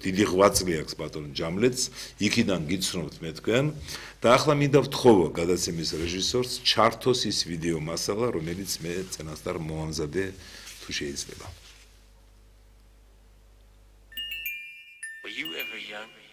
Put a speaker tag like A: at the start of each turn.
A: დიდი ღვაწლი აქვს ბატონ ჯამლეთს, იქიდან გიცნობთ მე თქვენ და ახლა მინდა ვთხოვო გადაცემის რეჟისორს ჩართოს ის ვიდეო მასალა, რომელიც მე წინასწარ მოამზადე თუ შეიძლება.
B: Were you ever young?